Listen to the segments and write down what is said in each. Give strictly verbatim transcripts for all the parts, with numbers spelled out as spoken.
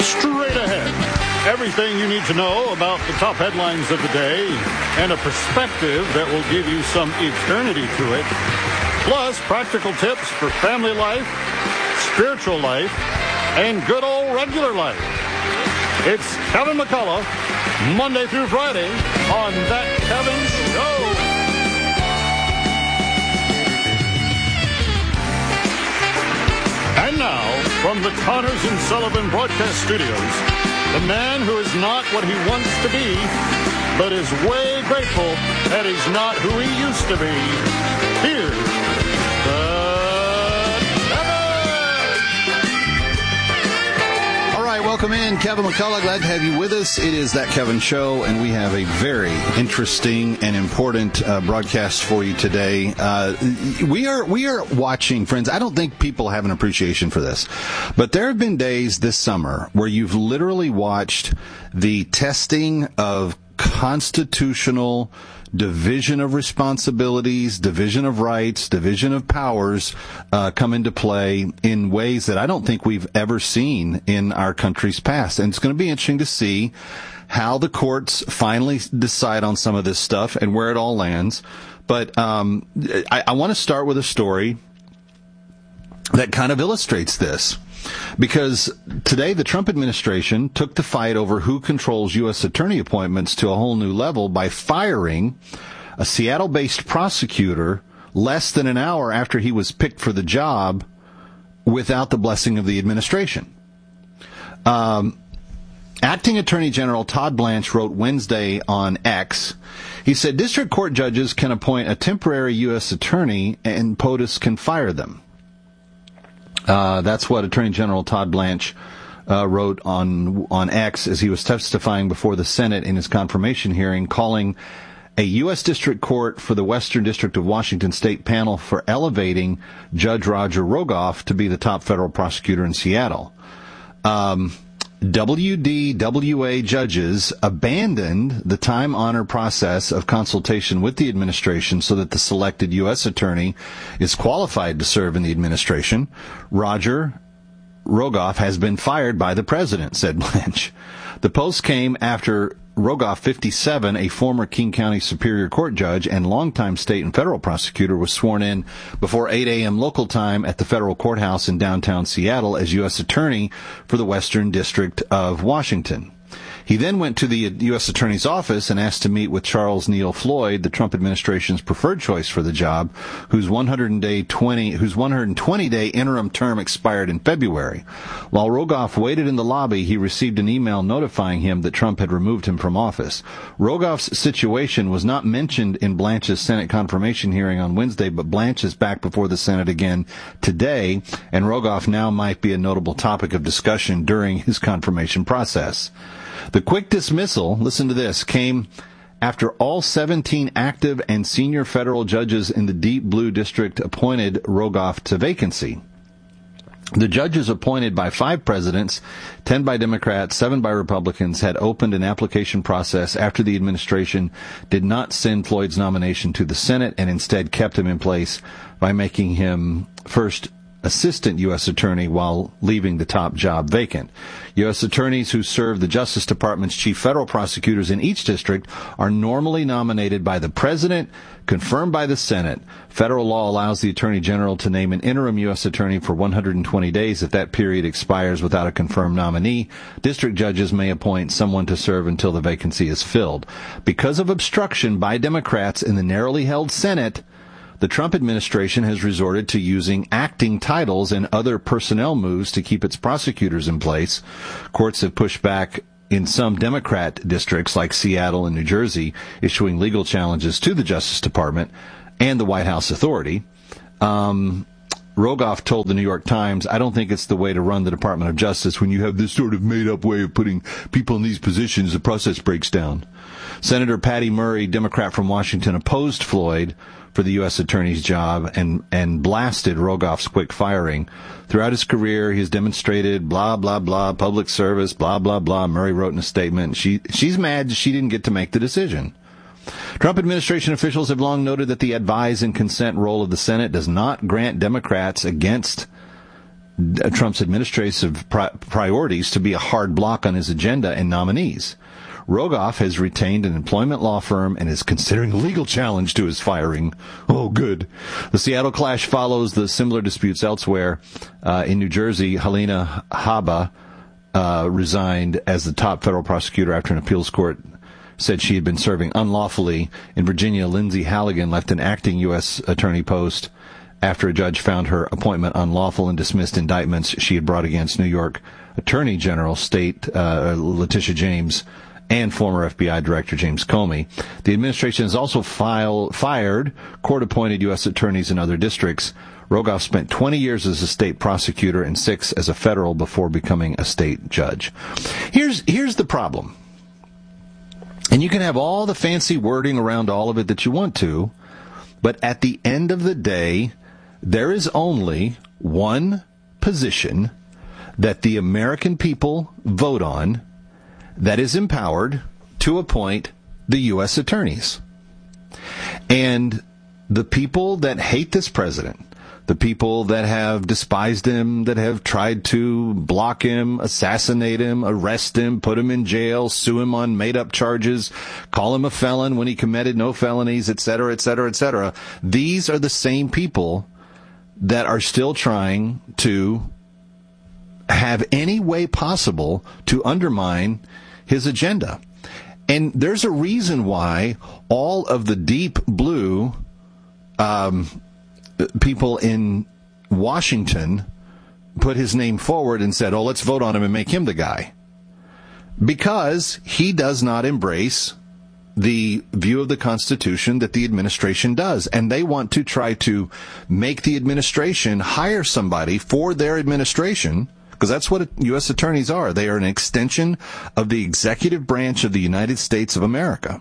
Straight ahead. Everything you need to know about the top headlines of the day and a perspective that will give you some eternity to it. Plus, practical tips for family life, spiritual life, and good old regular life. It's Kevin McCullough, Monday through Friday on That Kevin Show. And now, from the Connors and Sullivan Broadcast Studios, the man who is not what he wants to be, but is way grateful that he's not who he used to be. Here's the Kevin! All right, welcome in. Kevin McCullough, glad to have you with us. It is That Kevin Show, and we have a very interesting and important uh, broadcast for you today. Uh, we are we are watching, friends, I don't think people have an appreciation for this, but there have been days this summer where you've literally watched the testing of constitutional division of responsibilities, division of rights, division of powers uh, come into play in ways that I don't think we've ever seen in our country's past. And it's going to be interesting to see how the courts finally decide on some of this stuff and where it all lands. But um, I, I want to start with a story that kind of illustrates this. Because today the Trump administration took the fight over who controls U S attorney appointments to a whole new level by firing a Seattle-based prosecutor less than an hour after he was picked for the job without the blessing of the administration. Um, Acting Attorney General Todd Blanche wrote Wednesday on X. He said district court judges can appoint a temporary U S attorney and POTUS can fire them. Uh, that's what Attorney General Todd Blanche uh, wrote on on X as he was testifying before the Senate in his confirmation hearing, calling a U S District Court for the Western District of Washington State panel for elevating Judge Roger Rogoff to be the top federal prosecutor in Seattle. Um, W D W A judges abandoned the time-honored process of consultation with the administration so that the selected U S attorney is qualified to serve in the administration. Roger Rogoff has been fired by the president, said Blanche. The post came after Rogoff, fifty-seven, a former King County Superior Court judge and longtime state and federal prosecutor, was sworn in before eight a.m. local time at the federal courthouse in downtown Seattle as U S attorney for the Western District of Washington. He then went to the U S Attorney's office and asked to meet with Charles Neal Floyd, the Trump administration's preferred choice for the job, whose one hundred twenty, whose one hundred twenty day interim term expired in February. While Rogoff waited in the lobby, he received an email notifying him that Trump had removed him from office. Rogoff's situation was not mentioned in Blanche's Senate confirmation hearing on Wednesday, but Blanche is back before the Senate again today, and Rogoff now might be a notable topic of discussion during his confirmation process. The quick dismissal, listen to this, came after all seventeen active and senior federal judges in the Deep Blue District appointed Rogoff to vacancy. The judges appointed by five presidents, ten by Democrats, seven by Republicans, had opened an application process after the administration did not send Floyd's nomination to the Senate and instead kept him in place by making him first assistant U S attorney while leaving the top job vacant. U S attorneys who serve the Justice Department's chief federal prosecutors in each district are normally nominated by the president, confirmed by the Senate. Federal law allows the attorney general to name an interim U S attorney for one hundred twenty days. If that period expires without a confirmed nominee, district judges may appoint someone to serve until the vacancy is filled. Because of obstruction by Democrats in the narrowly held Senate, the Trump administration has resorted to using acting titles and other personnel moves to keep its prosecutors in place. Courts have pushed back in some Democrat districts like Seattle and New Jersey, issuing legal challenges to the Justice Department and the White House authority. Um, Rogoff told the New York Times, I don't think it's the way to run the Department of Justice when you have this sort of made-up way of putting people in these positions. The process breaks down. Senator Patty Murray, Democrat from Washington, opposed Floyd for the U S attorney's job and, and blasted Rogoff's quick firing. Throughout his career, he has demonstrated blah, blah, blah, public service, blah, blah, blah. Murray wrote in a statement. She, she's mad she didn't get to make the decision. Trump administration officials have long noted that the advise and consent role of the Senate does not grant Democrats against Trump's administrative pri- priorities to be a hard block on his agenda and nominees. Rogoff has retained an employment law firm and is considering a legal challenge to his firing. Oh, good. The Seattle clash follows the similar disputes elsewhere. Uh, in New Jersey, Helena Haba uh, resigned as the top federal prosecutor after an appeals court said she had been serving unlawfully. In Virginia, Lindsay Halligan left an acting U S attorney post after a judge found her appointment unlawful and dismissed indictments she had brought against New York Attorney General State uh, Letitia James and former F B I Director James Comey. The administration has also file, fired court-appointed U S attorneys in other districts. Rogoff spent twenty years as a state prosecutor and six as a federal before becoming a state judge. Here's here's the problem. And you can have all the fancy wording around all of it that you want to, but at the end of the day, there is only one position that the American people vote on that is empowered to appoint the U S attorneys. And the people that hate this president, the people that have despised him, that have tried to block him, assassinate him, arrest him, put him in jail, sue him on made-up charges, call him a felon when he committed no felonies, et cetera, et cetera, et cetera. These are the same people that are still trying to have any way possible to undermine his agenda. And there's a reason why all of the deep blue um, people in Washington put his name forward and said, oh, let's vote on him and make him the guy. Because he does not embrace the view of the Constitution that the administration does. And they want to try to make the administration hire somebody for their administration, because that's what U S attorneys are. They are an extension of the executive branch of the United States of America.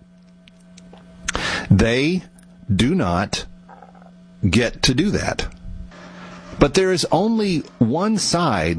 They do not get to do that. But there is only one side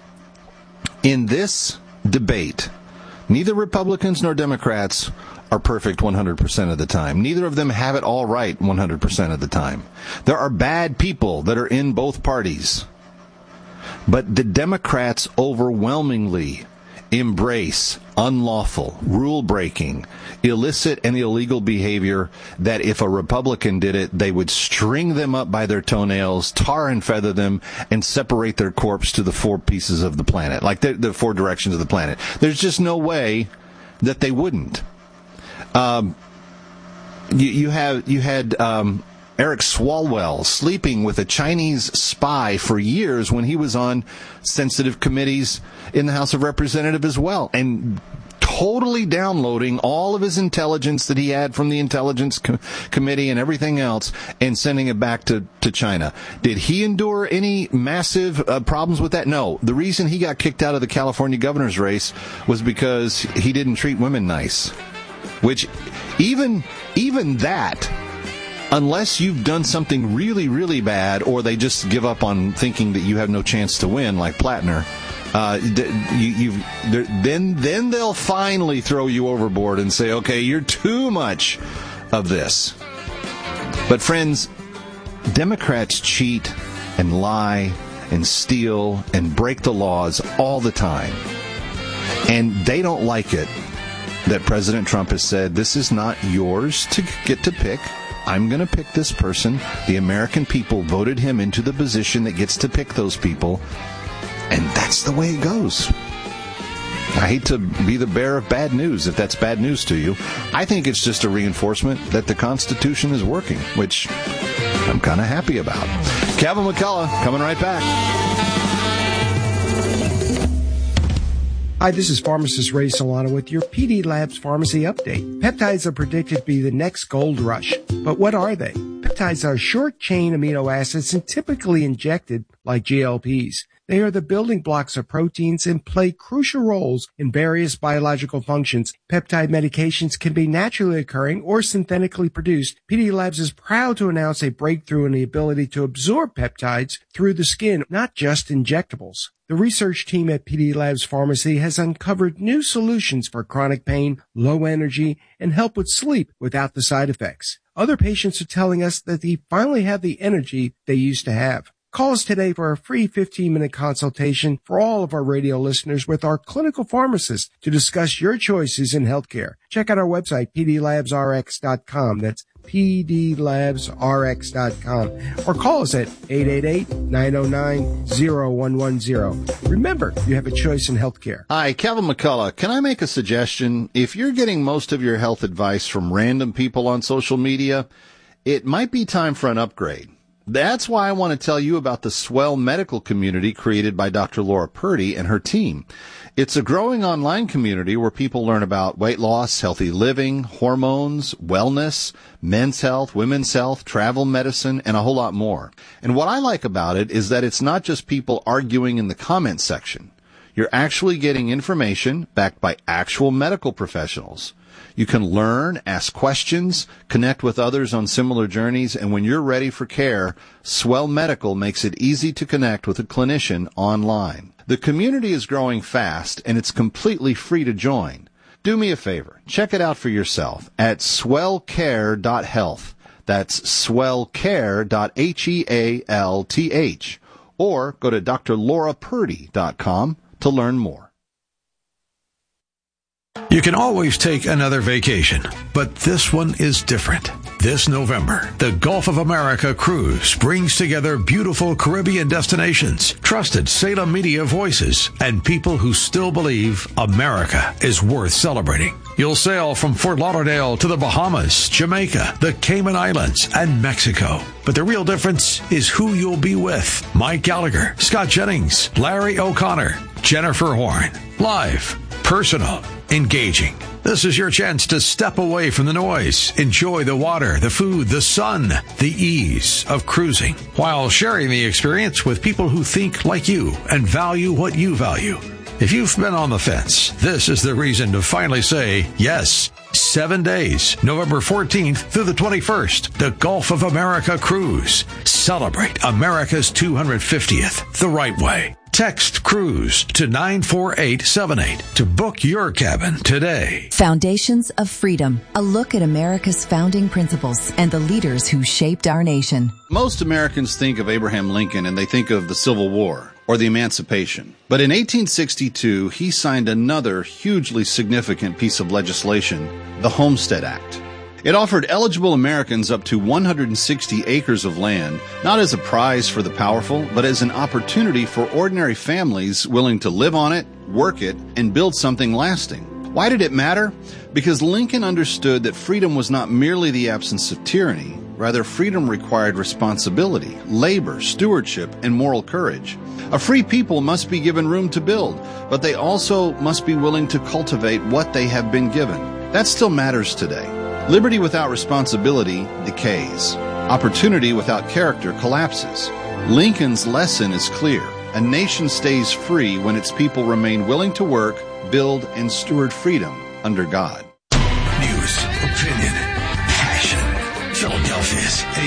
in this debate. Neither Republicans nor Democrats are perfect one hundred percent of the time. Neither of them have it all right one hundred percent of the time. There are bad people that are in both parties. But the Democrats overwhelmingly embrace unlawful, rule-breaking, illicit and illegal behavior that if a Republican did it, they would string them up by their toenails, tar and feather them, and separate their corpse to the four pieces of the planet, like the, the four directions of the planet. There's just no way that they wouldn't. Um, you, you have you had um, Eric Swalwell sleeping with a Chinese spy for years when he was on sensitive committees in the House of Representatives as well, and totally downloading all of his intelligence that he had from the Intelligence Co- Committee and everything else and sending it back to, to China. Did he endure any massive uh, problems with that? No. The reason he got kicked out of the California governor's race was because he didn't treat women nice. Which, even even that, unless you've done something really, really bad, or they just give up on thinking that you have no chance to win, like Plattner, uh, you, you've, then then they'll finally throw you overboard and say, okay, you're too much of this. But friends, Democrats cheat and lie and steal and break the laws all the time. And they don't like it that President Trump has said, this is not yours to get to pick. I'm going to pick this person. The American people voted him into the position that gets to pick those people. And that's the way it goes. I hate to be the bearer of bad news if that's bad news to you. I think it's just a reinforcement that the Constitution is working, which I'm kind of happy about. Kevin McCullough coming right back. Hi, this is pharmacist Ray Solano with your P D Labs Pharmacy Update. Peptides are predicted to be the next gold rush. But what are they? Peptides are short-chain amino acids and typically injected like G L Ps. They are the building blocks of proteins and play crucial roles in various biological functions. Peptide medications can be naturally occurring or synthetically produced. P D Labs is proud to announce a breakthrough in the ability to absorb peptides through the skin, not just injectables. The research team at P D Labs Pharmacy has uncovered new solutions for chronic pain, low energy, and help with sleep without the side effects. Other patients are telling us that they finally have the energy they used to have. Call us today for a free fifteen-minute consultation for all of our radio listeners with our clinical pharmacist to discuss your choices in healthcare. Check out our website, p d labs r x dot com. That's p d labs r x dot com. Or call us at eight eight eight, nine oh nine, oh one one oh. Remember, you have a choice in healthcare. Hi, Kevin McCullough. Can I make a suggestion? If you're getting most of your health advice from random people on social media, it might be time for an upgrade. That's why I want to tell you about the Swell Medical community created by Doctor Laura Purdy and her team. It's a growing online community where people learn about weight loss, healthy living, hormones, wellness, men's health, women's health, travel medicine, and a whole lot more. And what I like about it is that it's not just people arguing in the comment section. You're actually getting information backed by actual medical professionals. You can learn, ask questions, connect with others on similar journeys, and when you're ready for care, Swell Medical makes it easy to connect with a clinician online. The community is growing fast, and it's completely free to join. Do me a favor. Check it out for yourself at swell care dot health. That's swell care dot health. Or go to d r laura purdy dot com to learn more. You can always take another vacation, but this one is different. This November, the Gulf of America Cruise brings together beautiful Caribbean destinations, trusted Salem media voices, and people who still believe America is worth celebrating. You'll sail from Fort Lauderdale to the Bahamas, Jamaica, the Cayman Islands, and Mexico. But the real difference is who you'll be with. Mike Gallagher, Scott Jennings, Larry O'Connor, Jennifer Horn. Live, personal, engaging. This is your chance to step away from the noise, enjoy the water, the food, the sun, the ease of cruising, while sharing the experience with people who think like you and value what you value. If you've been on the fence, this is the reason to finally say yes. Seven days, November fourteenth through the twenty-first, the Gulf of America Cruise. Celebrate America's two hundred fiftieth the right way. Text CRUISE to nine four eight seven eight to book your cabin today. Foundations of Freedom, a look at America's founding principles and the leaders who shaped our nation. Most Americans think of Abraham Lincoln and they think of the Civil War or the Emancipation. But in eighteen sixty-two, he signed another hugely significant piece of legislation, the Homestead Act. It offered eligible Americans up to one hundred sixty acres of land, not as a prize for the powerful, but as an opportunity for ordinary families willing to live on it, work it, and build something lasting. Why did it matter? Because Lincoln understood that freedom was not merely the absence of tyranny. Rather, freedom required responsibility, labor, stewardship, and moral courage. A free people must be given room to build, but they also must be willing to cultivate what they have been given. That still matters today. Liberty without responsibility decays. Opportunity without character collapses. Lincoln's lesson is clear. A nation stays free when its people remain willing to work, build, and steward freedom under God. News, opinion, passion. Philadelphia's